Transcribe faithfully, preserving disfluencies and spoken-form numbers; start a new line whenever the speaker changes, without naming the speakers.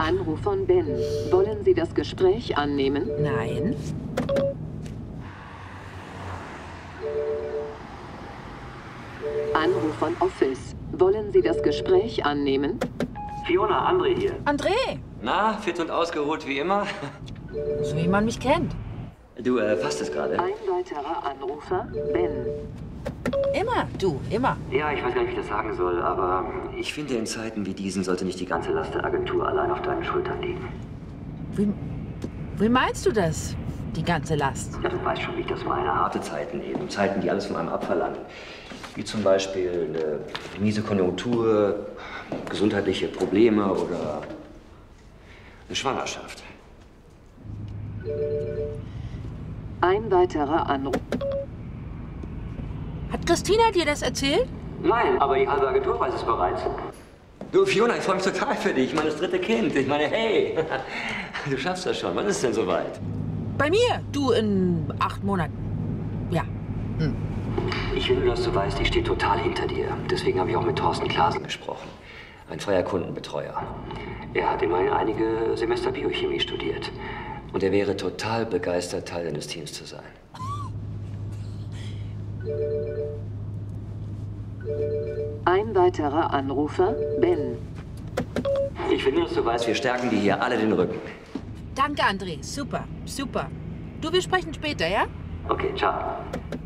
Anruf von Ben. Wollen Sie das Gespräch annehmen?
Nein.
Anruf von Office. Wollen Sie das Gespräch annehmen?
Fiona, André hier.
André,
Na, fit und ausgeruht wie immer?
so wie man mich kennt.
Du, äh, fasst es gerade?
Ein weiterer Anrufer, Ben.
Immer, du, immer.
Ja, ich weiß gar nicht, wie ich das sagen soll, aber ich finde, in Zeiten wie diesen sollte nicht die ganze Last der Agentur allein auf deinen Schultern liegen.
Wie, wie meinst du das, die ganze Last?
Ja, du weißt schon, wie ich das meine. Harte Zeiten eben. Zeiten, die alles von einem abverlangen. Wie zum Beispiel eine miese Konjunktur, gesundheitliche Probleme oder eine Schwangerschaft.
Ein weiterer Anruf.
Hat Christina dir das erzählt?
Nein, aber die halbe Agentur weiß es bereits. Du, Fiona, ich freue mich total für dich. Ich meine, das dritte Kind. Ich meine, hey, du schaffst das schon. Wann ist es denn soweit?
Bei mir, du, in acht Monaten. Ja. Hm.
Ich will nur, dass du weißt, ich stehe total hinter dir. Deswegen habe ich auch mit Thorsten Klaasen gesprochen. Ein freier Kundenbetreuer. Er hat immerhin einige Semester Biochemie studiert. Und er wäre total begeistert, Teil deines Teams zu sein.
Ein weiterer Anrufer, Ben.
Ich will nur, dass du weißt, wir stärken dir hier alle den Rücken.
Danke, André. Super, super. Du, wir sprechen später, ja?
Okay, ciao.